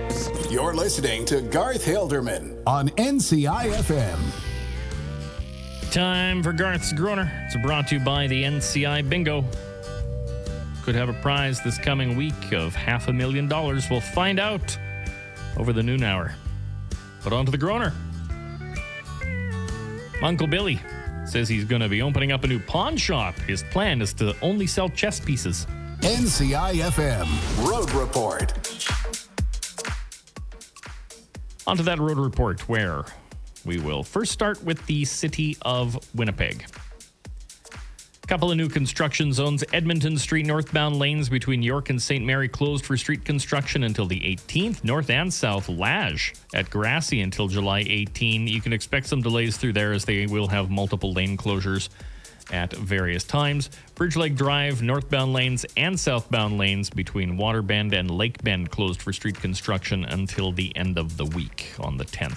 You're listening to Garth Hilderman on NCI-FM. Time for Garth's Groner. It's brought to you by the NCI Bingo. Could have a prize this coming week of $500,000. We'll find out over the noon hour. But on to the Groner. Uncle Billy says he's going to be opening up a new pawn shop. His plan is to only sell chess pieces. NCI-FM Road Report. On to that road report, where we will first start with the city of Winnipeg. A couple of new construction zones. Edmonton Street northbound lanes between York and St. Mary closed for street construction until the 18th. North and south Lage at Grassy until July 18. You can expect some delays through there as they will have multiple lane closures at various times. Bridge Lake Drive, northbound lanes and southbound lanes between Waterbend and Lake Bend closed for street construction until the end of the week on the 10th.